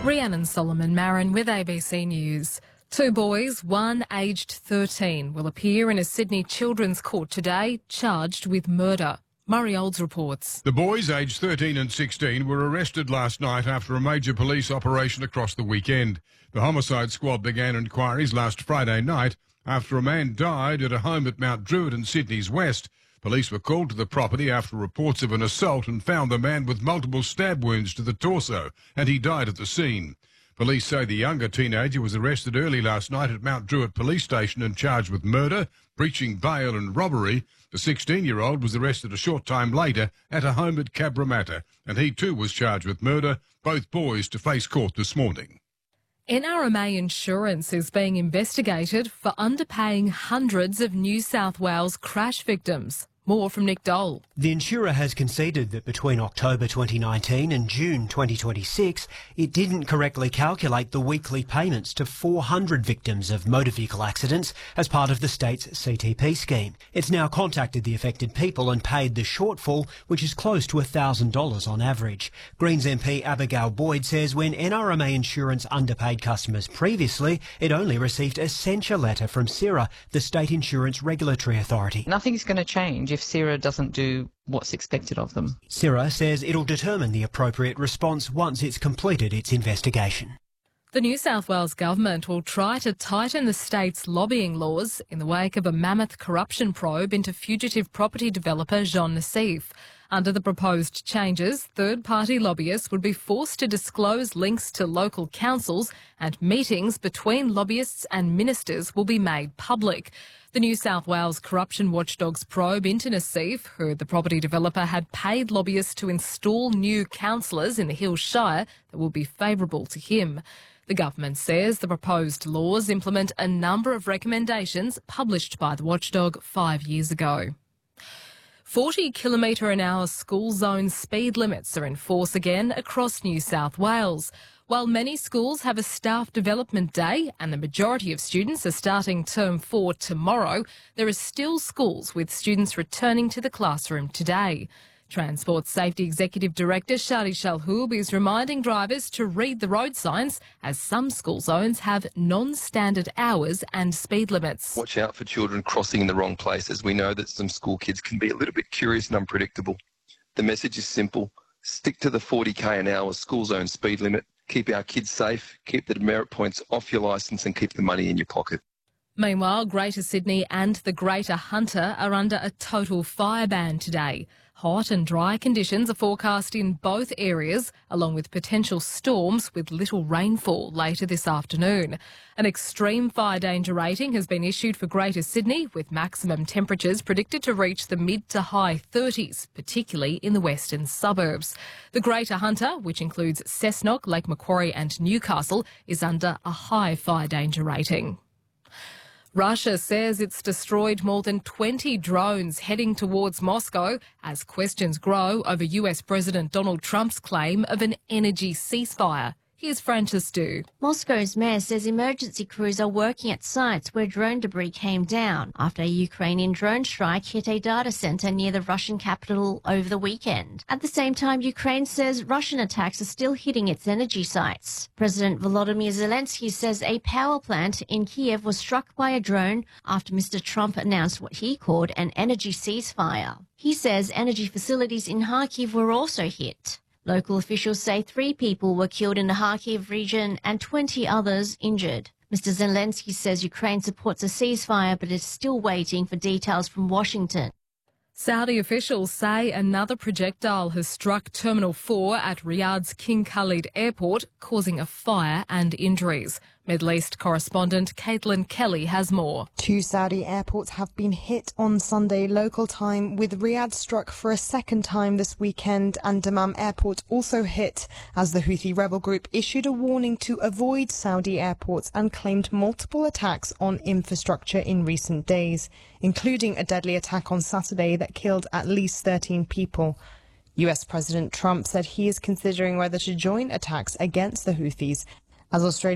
Rhiannon Solomon Marin with ABC News. Two boys, one aged 13, will appear in a Sydney Children's Court today, charged with murder. Murray Olds reports. The boys, aged 13 and 16, were arrested last night after a major police operation across the weekend. The homicide squad began inquiries last Friday night after a man died at a home at Mount Druitt in Sydney's west. Police were called to the property after reports of an assault and found the man with multiple stab wounds to the torso, and he died at the scene. Police say the younger teenager was arrested early last night at Mount Druitt Police Station and charged with murder, breaching bail and robbery. The 16-year-old was arrested a short time later at a home at Cabramatta, and he too was charged with murder, both boys to face court this morning. NRMA Insurance is being investigated for underpaying hundreds of New South Wales crash victims. More from Nick Dole. The insurer has conceded that between October 2019 and June 2026, it didn't correctly calculate the weekly payments to 400 victims of motor vehicle accidents as part of the state's CTP scheme. It's now contacted the affected people and paid the shortfall, which is close to $1,000 on average. Greens MP Abigail Boyd says when NRMA Insurance underpaid customers previously, it only received a censure letter from CIRA, the State Insurance Regulatory Authority. Nothing's going to change if CIRA doesn't do what's expected of them. CIRA says it'll determine the appropriate response once it's completed its investigation. The New South Wales government will try to tighten the state's lobbying laws in the wake of a mammoth corruption probe into fugitive property developer Jean Nassif. Under the proposed changes, third-party lobbyists would be forced to disclose links to local councils, and meetings between lobbyists and ministers will be made public. The New South Wales corruption watchdog's probe into Nassif, who the property developer had paid lobbyists to install new councillors in the Hills Shire that will be favourable to him. The government says the proposed laws implement a number of recommendations published by the watchdog 5 years ago. 40-kilometre-an-hour school zone speed limits are in force again across New South Wales. While many schools have a staff development day and the majority of students are starting Term 4 tomorrow, there are still schools with students returning to the classroom today. Transport Safety Executive Director Shadi Shalhoub is reminding drivers to read the road signs, as some school zones have non-standard hours and speed limits. Watch out for children crossing in the wrong places. We know that some school kids can be a little bit curious and unpredictable. The message is simple. Stick to the 40k an hour school zone speed limit. Keep our kids safe, keep the demerit points off your licence and keep the money in your pocket. Meanwhile, Greater Sydney and the Greater Hunter are under a total fire ban today. Hot and dry conditions are forecast in both areas, along with potential storms with little rainfall later this afternoon. An extreme fire danger rating has been issued for Greater Sydney, with maximum temperatures predicted to reach the mid to high 30s, particularly in the western suburbs. The Greater Hunter, which includes Cessnock, Lake Macquarie and Newcastle, is under a high fire danger rating. Russia says it's destroyed more than 20 drones heading towards Moscow as questions grow over US President Donald Trump's claim of an energy ceasefire. Here's Francis Du. Moscow's mayor says emergency crews are working at sites where drone debris came down after a Ukrainian drone strike hit a data center near the Russian capital over the weekend. At the same time, Ukraine says Russian attacks are still hitting its energy sites. President Volodymyr Zelensky says a power plant in Kiev was struck by a drone after Mr. Trump announced what he called an energy ceasefire. He says energy facilities in Kharkiv were also hit. Local officials say 3 people were killed in the Kharkiv region and 20 others injured. Mr. Zelensky says Ukraine supports a ceasefire but is still waiting for details from Washington. Saudi officials say another projectile has struck Terminal 4 at Riyadh's King Khalid Airport, causing a fire and injuries. Middle East correspondent Caitlin Kelly has more. 2 Saudi airports have been hit on Sunday local time, with Riyadh struck for a second time this weekend and Dammam Airport also hit, as the Houthi rebel group issued a warning to avoid Saudi airports and claimed multiple attacks on infrastructure in recent days, including a deadly attack on Saturday that killed at least 13 people. US President Trump said he is considering whether to join attacks against the Houthis, as Australia